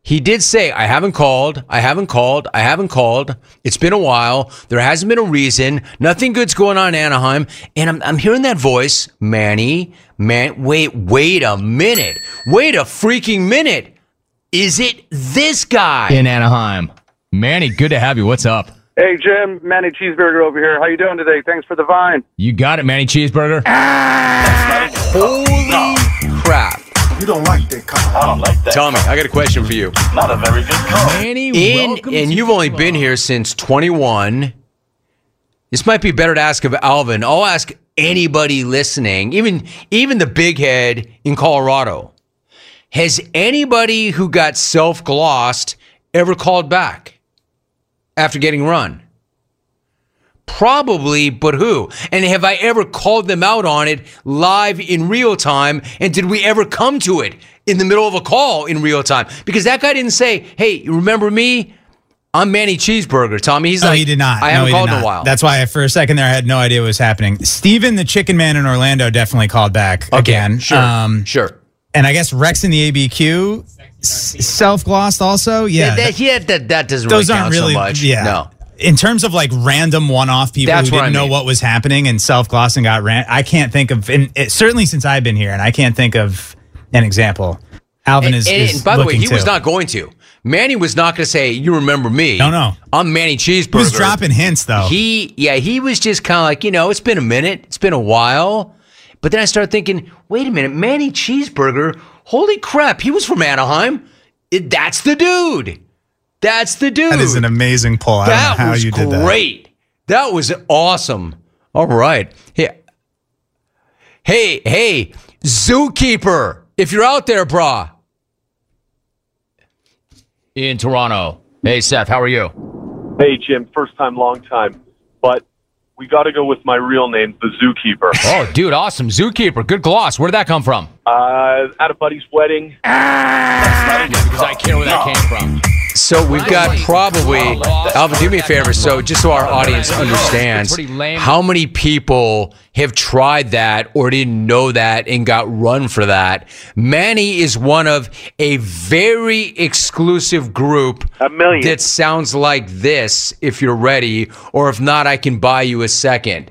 He did say, I haven't called. It's been a while. There hasn't been a reason. Nothing good's going on in Anaheim. And I'm hearing that voice, Manny. Wait a minute. Wait a freaking minute. Is it this guy? In Anaheim. Manny, good to have you. What's up? Hey, Jim. Manny Cheeseburger over here. How you doing today? Thanks for the Vine. You got it, Manny Cheeseburger. Holy crap. You don't like that car. I don't like that. Tommy, I got a question for you. Not a very good car. Manny, welcome And to you've the only club. been here since 21. This might be better to ask of Alvin. I'll ask anybody listening, even the big head in Colorado. Has anybody who got self-glossed ever called back after getting run? Probably, but who? And have I ever called them out on it live in real time? And did we ever come to it in the middle of a call in real time? Because that guy didn't say, hey, you remember me? I'm Manny Cheeseburger, Tommy. He's like, he did not. I haven't he called did in a not. while. That's why for a second there I had no idea what was happening. Steven, the Chicken Man in Orlando, definitely called back again. Sure, sure. And I guess Rex in the ABQ self-glossed also. Yeah. That doesn't those really aren't count really, so much. yeah. No. In terms of like random one-off people That's who what didn't I know mean. what was happening and self-glossed and got I can't think of, certainly since I've been here, and I can't think of an example. Alvin is by the way, he looking was too. not going to. Manny was not going to say, you remember me. No. I'm Manny Cheeseburger. He was dropping hints, though. He was just kind of like, it's been a minute. It's been a while. But then I started thinking, wait a minute, Manny Cheeseburger, holy crap, he was from Anaheim. That's the dude. That's the dude. That is an amazing pull. I don't know how you did that. That was great. That was awesome. All right. Hey, Zookeeper, if you're out there, brah. In Toronto. Hey, Seth, how are you? Hey, Jim. First time, long time. But we got to go with my real name, the Zookeeper. Oh, dude, awesome. Zookeeper, good gloss. Where did that come from? At a buddy's wedding. Because I care where that came from. So we've got probably, Alvin, do me a favor. So just so our audience understands, Pretty lame. how many people have tried that or didn't know that and got run for that? Manny is one of a very exclusive group A million. that sounds like this, if you're ready, or if not, I can buy you a second.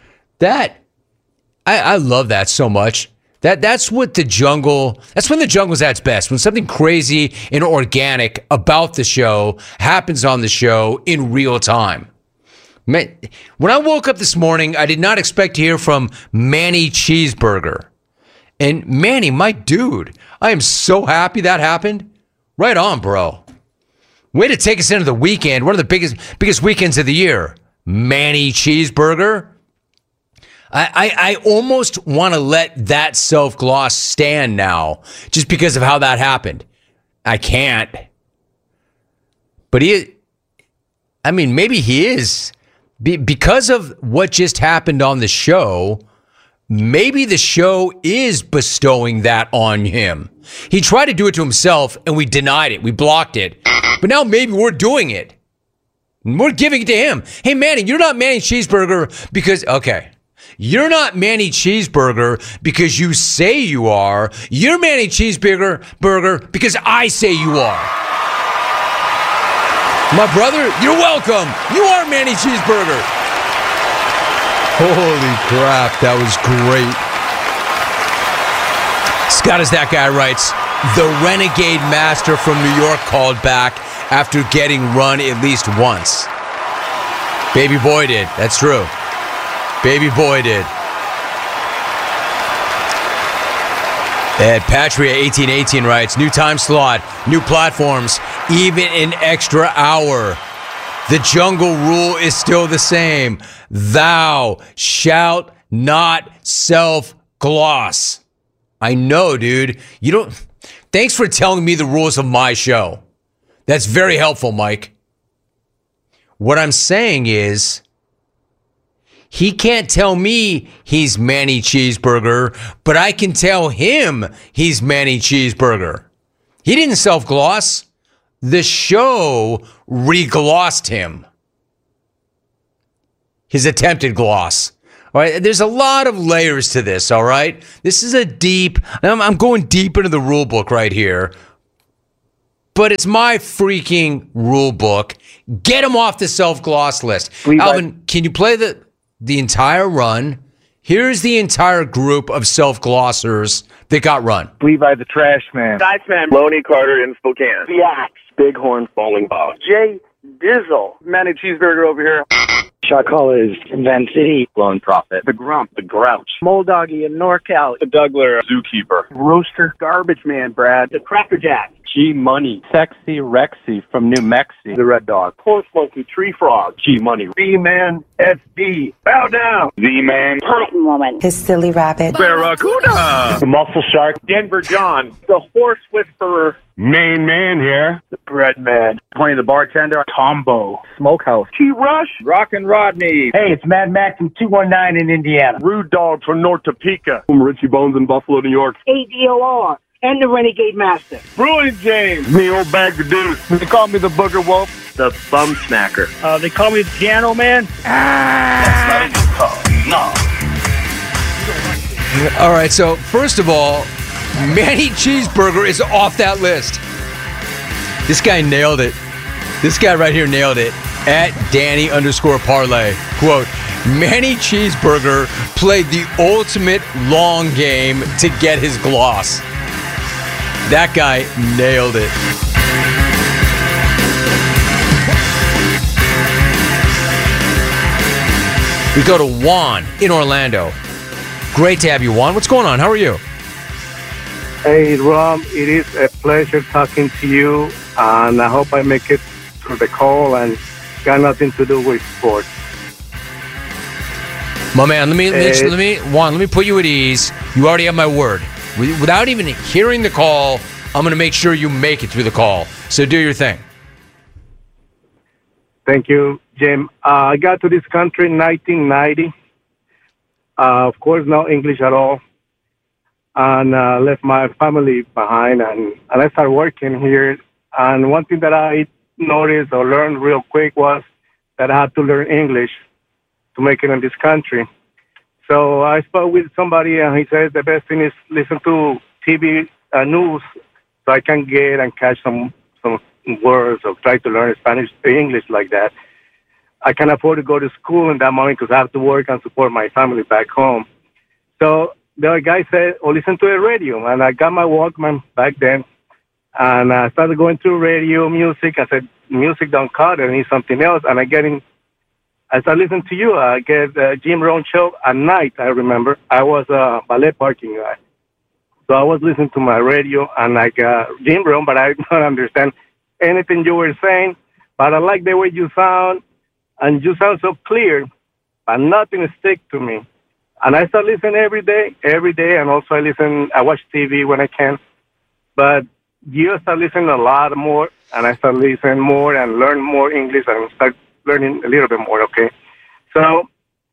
I love that so much. That's when the jungle's at its best. When something crazy and organic about the show happens on the show in real time. Man, when I woke up this morning, I did not expect to hear from Manny Cheeseburger. And Manny, my dude, I am so happy that happened. Right on, bro. Way to take us into the weekend, one of the biggest weekends of the year. Manny Cheeseburger. I almost want to let that self-gloss stand now just because of how that happened. I can't. But maybe he is. Because of what just happened on the show, maybe the show is bestowing that on him. He tried to do it to himself, and we denied it. We blocked it. But now maybe we're doing it. And we're giving it to him. Hey, Manny, you're not Manny Cheeseburger because... Okay. You're not Manny Cheeseburger because you say you are. You're Manny Cheeseburger because I say you are. My brother, you're welcome. You are Manny Cheeseburger. Holy crap, that was great. Scott is that guy writes, the Renegade Master from New York called back after getting run at least once. Baby boy did. That's true. Baby boy did. Ed Patria 1818 writes, new time slot, new platforms, even an extra hour. The jungle rule is still the same. Thou shalt not self-gloss. I know, dude. You don't. Thanks for telling me the rules of my show. That's very helpful, Mike. What I'm saying is, he can't tell me he's Manny Cheeseburger, but I can tell him he's Manny Cheeseburger. He didn't self-gloss. The show re-glossed him. His attempted gloss. All right, there's a lot of layers to this, all right? This is I'm going deep into the rule book right here. but it's my freaking rule book. Get him off the self-gloss list. Alvin, can you play the entire run? Here's the entire group of self-glossers that got run. Levi the Trash Man. Iceman. Loney Carter in Spokane. The Axe. Bighorn Falling Boss. Jay Dizzle. Manny Cheeseburger over here. Shot callers in Van City. Lone Prophet. The Grump. The Grouch. Moldoggy in NorCal. The Dougler. Zookeeper. Roaster. Garbage Man, Brad. The Cracker Jack. G Money. Sexy Rexy from New Mexico. The Red Dog. Horse Monkey. Tree Frog. G Money. B-Man SD. Bow down. Z-Man. Cotton Woman. His Silly Rabbit. Barracuda. The Muscle Shark. Denver John. The Horse Whisperer. Main Man here. The Bread Man. Tony the Bartender. Tombo. Smokehouse. T-Rush. Rockin' Rodney. Hey, it's Mad Max from 219 in Indiana. Rude Dog from North Topeka. I'm Richie Bones in Buffalo, New York. ADOR and the Renegade Master. Brewing James. Me old bag of deuce. They call me the Booger Wolf. The Bum Smacker. They call me the Piano Man. All right, so first of all, Manny Cheeseburger is off that list. This guy nailed it. This guy right here nailed it. At Danny_parlay. Quote, Manny Cheeseburger played the ultimate long game to get his gloss. That guy nailed it. We go to Juan in Orlando. Great to have you, Juan. What's going on? How are you? Hey, Rom, it is a pleasure talking to you, and I hope I make it through the call and got nothing to do with sports. My man, let me put you at ease. You already have my word. Without even hearing the call, I'm going to make sure you make it through the call. So do your thing. Thank you, Jim. I got to this country in 1990. Of course, no English at all. And left my family behind, and I started working here. And one thing that I noticed or learned real quick was that I had to learn English to make it in this country. So I spoke with somebody, and he says the best thing is listen to TV news so I can get and catch some words or try to learn Spanish, English like that. I can afford to go to school in that moment because I have to work and support my family back home. So the guy said, oh, listen to the radio. And I got my Walkman back then. And I started going through radio, music. I said, music don't cut it. I need something else. And I started listening to you. I get Jim Rohn show at night, I remember. I was a ballet parking guy. So I was listening to my radio, and I got Jim Rohn, but I don't understand anything you were saying. But I like the way you sound, and you sound so clear, but nothing stick to me. And I start listening every day, and also I watch TV when I can. But you start listening a lot more, and I start listening more and learn more English and start learning a little bit more, okay? So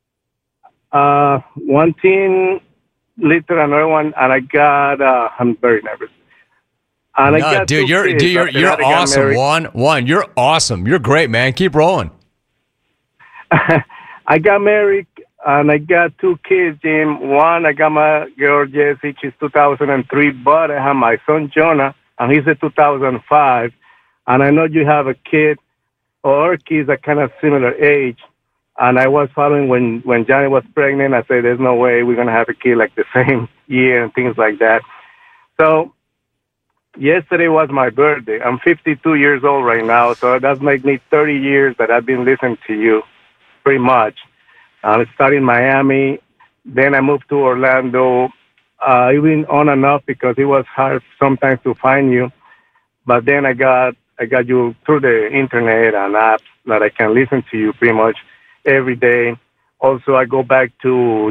one thing led to another one, and I'm very nervous. And no, dude, you're awesome, Juan. You're awesome. You're great, man. Keep rolling. I got married, and I got 2 kids, Jim. One, I got my girl, Jessie. She's 2003, but I have my son, Jonah, and he's a 2005. And I know you have a kid, or kids are kind of similar age. And I was following when Johnny was pregnant. I said, there's no way we're going to have a kid like the same year and things like that. So yesterday was my birthday. I'm 52 years old right now, so that makes me 30 years that I've been listening to you, pretty much. I started in Miami, then I moved to Orlando, even on and off because it was hard sometimes to find you. But then I got you through the internet and apps that I can listen to you pretty much every day. Also, I go back to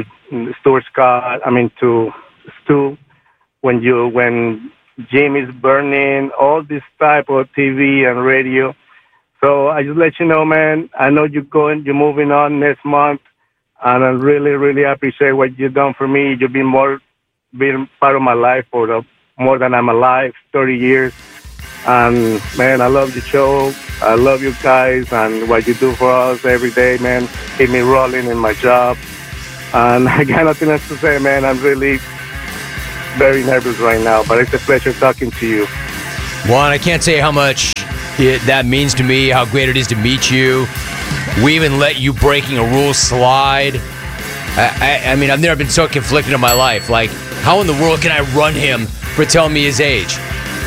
to Stu when Jim is burning, all this type of TV and radio. So I just let you know, man, I know you're moving on next month, and I really, really appreciate what you've done for me. You've been part of my life for more than I'm alive, 30 years. And, man, I love the show. I love you guys and what you do for us every day, man. Keep me rolling in my job. And I got nothing else to say, man. I'm really very nervous right now, but it's a pleasure talking to you. Juan, I can't say how much that means to me, how great it is to meet you. We even let you breaking a rule slide. I mean, I've never been so conflicted in my life. Like, how in the world can I run him for telling me his age?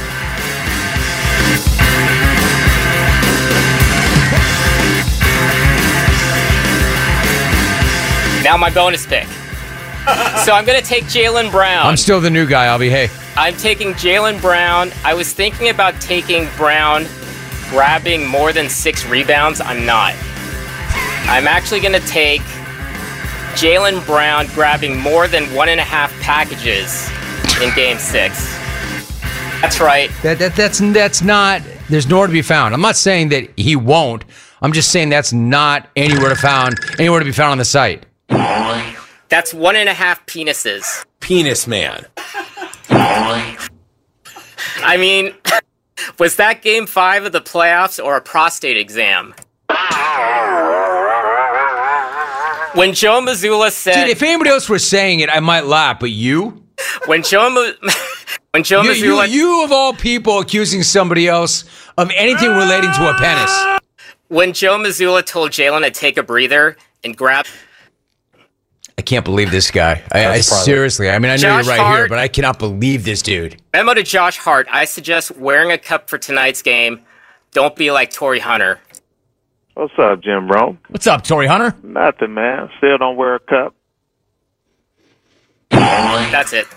Now my bonus pick. So I'm going to take Jaylen Brown. I'm still the new guy, Albie. Hey. I'm taking Jaylen Brown. I was thinking about taking Brown grabbing more than 6 rebounds. I'm not. I'm actually going to take Jaylen Brown grabbing more than 1.5 packages in Game 6. That's right. That's not. There's nowhere to be found. I'm not saying that he won't. I'm just saying that's not anywhere to be found on the site. That's 1.5 penises. Penis man. I mean, was that Game 5 of the playoffs or a prostate exam? When Joe Mazzulla said... Dude, if anybody else were saying it, I might laugh, but you? When Joe Mazzulla... You of all people accusing somebody else of anything relating to a penis. When Joe Mazzulla told Jaylen to take a breather and grab... I can't believe this guy. I seriously, I mean, I know Josh you're right Hart, here, but I cannot believe this dude. Memo to Josh Hart. I suggest wearing a cup for tonight's game. Don't be like Torrey Hunter. What's up, Jim Bro? What's up, Torrey Hunter? Nothing, man. Still don't wear a cup. That's it.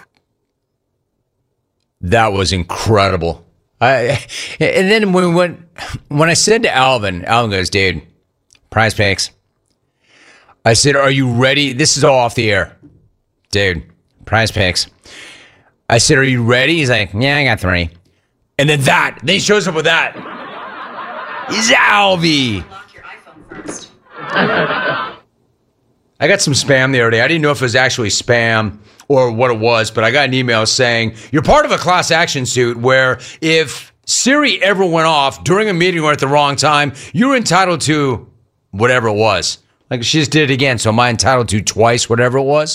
That was incredible. And then when I said to Alvin goes, dude, Prize Picks. I said, are you ready? This is all off the air. Dude, Prize Picks. I said, are you ready? He's like, yeah, I got 3. And then he shows up with that. He's Alvy. Lock your iPhone first. I got some spam the other day. I didn't know if it was actually spam or what it was, but I got an email saying, you're part of a class action suit where if Siri ever went off during a meeting or at the wrong time, you're entitled to whatever it was. Like, she just did it again, so am I entitled to twice whatever it was?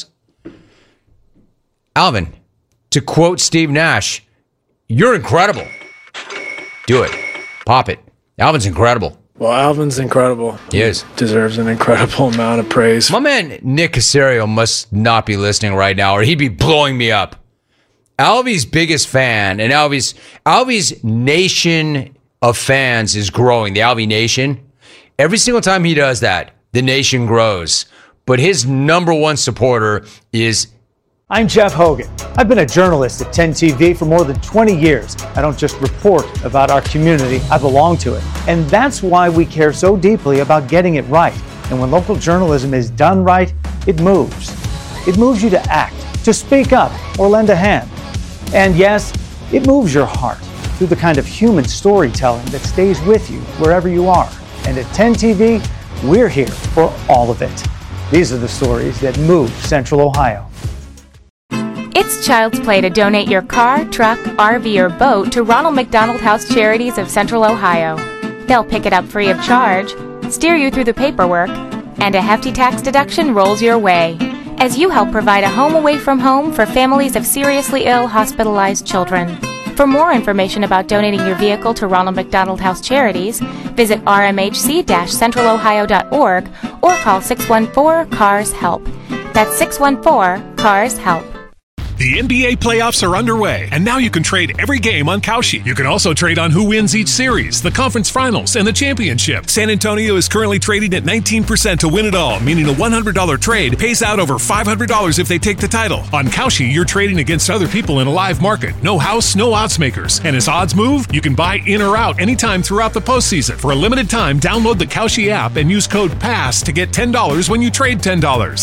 Alvin, to quote Steve Nash, you're incredible. Do it. Pop it. Alvin's incredible. Well, Alvin's incredible. He is. Deserves an incredible amount of praise. My man Nick Casario must not be listening right now, or he'd be blowing me up. Alvy's biggest fan, and Alvy's nation of fans is growing, the Alvy Nation. Every single time he does that, the nation grows. But his number one supporter is... I'm Jeff Hogan. I've been a journalist at 10 TV for more than 20 years. I don't just report about our community, I belong to it. And that's why we care so deeply about getting it right. And when local journalism is done right, it moves. It moves you to act, to speak up, or lend a hand. And yes, it moves your heart through the kind of human storytelling that stays with you wherever you are. And at 10 TV, we're here for all of it. These are the stories that move Central Ohio. It's child's play to donate your car, truck, RV, or boat to Ronald McDonald House Charities of Central Ohio. They'll pick it up free of charge, steer you through the paperwork, and a hefty tax deduction rolls your way as you help provide a home away from home for families of seriously ill, hospitalized children. For more information about donating your vehicle to Ronald McDonald House Charities, visit rmhc-centralohio.org or call 614-CARS-HELP. That's 614-CARS-HELP. The NBA playoffs are underway, and now you can trade every game on Kalshi. You can also trade on who wins each series, the conference finals, and the championship. San Antonio is currently trading at 19% to win it all, meaning a $100 trade pays out over $500 if they take the title. On Kalshi, you're trading against other people in a live market. No house, no odds makers. And as odds move, you can buy in or out anytime throughout the postseason. For a limited time, download the Kalshi app and use code PASS to get $10 when you trade $10.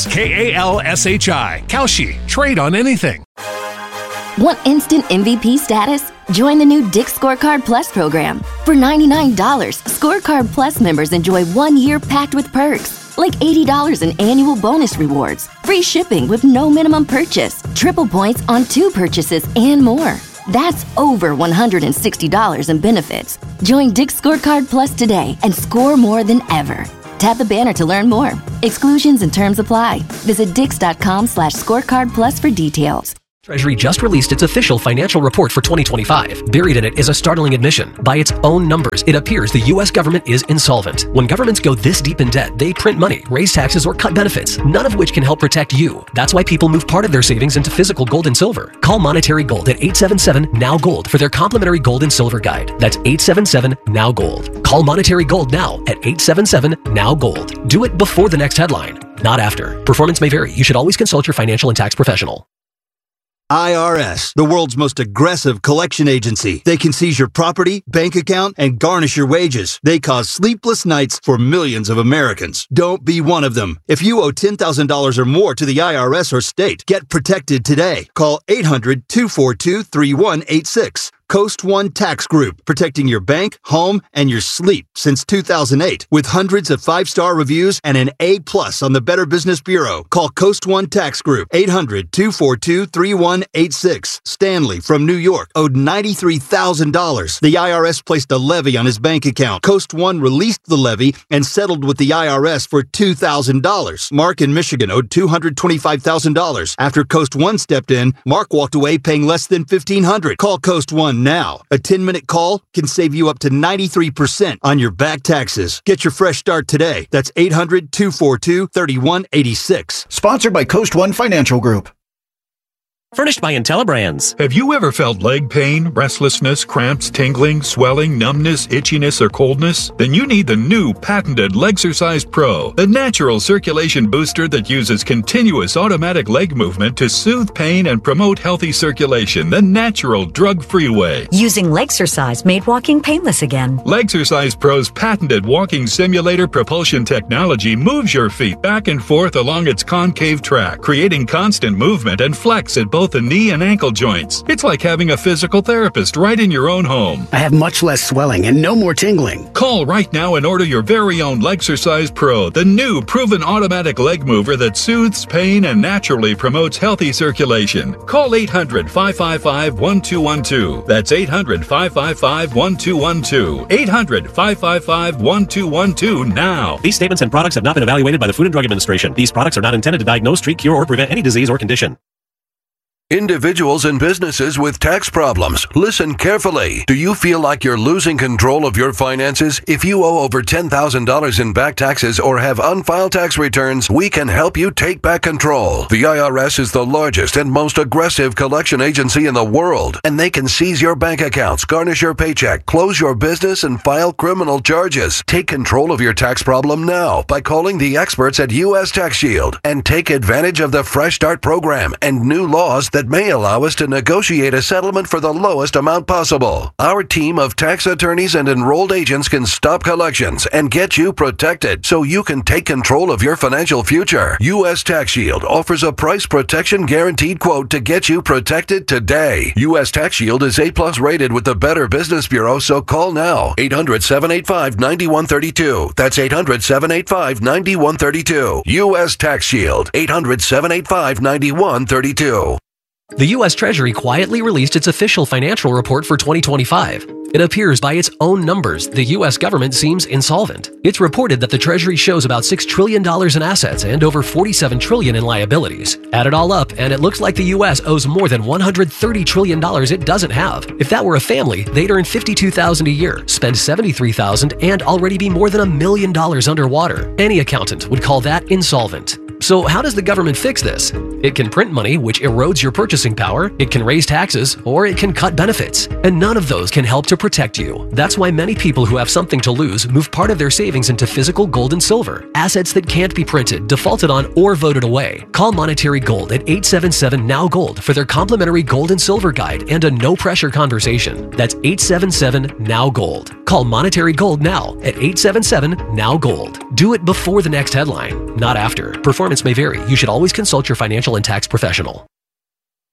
KALSHI. Kalshi. Trade on anything. Want instant MVP status? Join the new Dick's Scorecard Plus program. For $99, Scorecard Plus members enjoy 1 year packed with perks, like $80 in annual bonus rewards, free shipping with no minimum purchase, triple points on 2 purchases, and more. That's over $160 in benefits. Join Dick's Scorecard Plus today and score more than ever. Tap the banner to learn more. Exclusions and terms apply. Visit Dix.com/scorecard plus for details. Treasury just released its official financial report for 2025. Buried in it is a startling admission. By its own numbers, it appears the U.S. government is insolvent. When governments go this deep in debt, they print money, raise taxes, or cut benefits, none of which can help protect you. That's why people move part of their savings into physical gold and silver. Call Monetary Gold at 877-NOW-GOLD for their complimentary gold and silver guide. That's 877-NOW-GOLD. Call Monetary Gold now at 877-NOW-GOLD. Do it before the next headline, not after. Performance may vary. You should always consult your financial and tax professional. IRS, the world's most aggressive collection agency. They can seize your property, bank account, and garnish your wages. They cause sleepless nights for millions of Americans. Don't be one of them. If you owe $10,000 or more to the IRS or state, get protected today. Call 800-242-3186. Coast One Tax Group, protecting your bank, home, and your sleep since 2008. With hundreds of 5-star reviews and an A+ on the Better Business Bureau. Call Coast One Tax Group, 800-242-3186. Stanley from New York owed $93,000. The IRS placed a levy on his bank account. Coast One released the levy and settled with the IRS for $2,000. Mark in Michigan owed $225,000. After Coast One stepped in, Mark walked away paying less than $1,500. Call Coast One now. A 10-minute call can save you up to 93% on your back taxes. Get your fresh start today. That's 800-242-3186. Sponsored by Coast One Financial Group. Furnished by IntelliBrands. Have you ever felt leg pain, restlessness, cramps, tingling, swelling, numbness, itchiness, or coldness? Then you need the new patented Legsercise Pro, the natural circulation booster that uses continuous automatic leg movement to soothe pain and promote healthy circulation the natural, drug-free way. Using Legsercise made walking painless again. Legsercise Pro's patented walking simulator propulsion technology moves your feet back and forth along its concave track, creating constant movement and flex at both the knee and ankle joints. It's like having a physical therapist right in your own home. I have much less swelling and no more tingling. Call right now and order your very own Legsercise Pro, the new proven automatic leg mover that soothes pain and naturally promotes healthy circulation. Call 800-555-1212. That's 800-555-1212. 800-555-1212 now. These statements and products have not been evaluated by the Food and Drug Administration. These products are not intended to diagnose, treat, cure, or prevent any disease or condition. Individuals and businesses with tax problems, listen carefully. Do you feel like you're losing control of your finances? If you owe over $10,000 in back taxes or have unfiled tax returns, we can help you take back control. The IRS is the largest and most aggressive collection agency in the world, and they can seize your bank accounts, garnish your paycheck, close your business, and file criminal charges. Take control of your tax problem now by calling the experts at U.S. Tax Shield and take advantage of the Fresh Start program and new laws that may allow us to negotiate a settlement for the lowest amount possible. Our team of tax attorneys and enrolled agents can stop collections and get you protected so you can take control of your financial future. U.S. Tax Shield offers a price protection guaranteed quote to get you protected today. U.S. Tax Shield is A+ rated with the Better Business Bureau, so call now. 800-785-9132. That's 800-785-9132. U.S. Tax Shield. 800-785-9132. The U.S. Treasury quietly released its official financial report for 2025. It appears by its own numbers, the U.S. government seems insolvent. It's reported that the Treasury shows about $6 trillion in assets and over $47 trillion in liabilities. Add it all up, and it looks like the U.S. owes more than $130 trillion it doesn't have. If that were a family, they'd earn $52,000 a year, spend $73,000, and already be more than $1 million underwater. Any accountant would call that insolvent. So how does the government fix this? It can print money, which erodes your purchasing power, it can raise taxes, or it can cut benefits. And none of those can help to protect you. That's why many people who have something to lose move part of their savings into physical gold and silver, assets that can't be printed, defaulted on, or voted away. Call Monetary Gold at 877-NOW-GOLD for their complimentary gold and silver guide and a no-pressure conversation. That's 877-NOW-GOLD. Call Monetary Gold now at 877-NOW-GOLD. Do it before the next headline, not after. Performance may vary. You should always consult your financial and tax professional.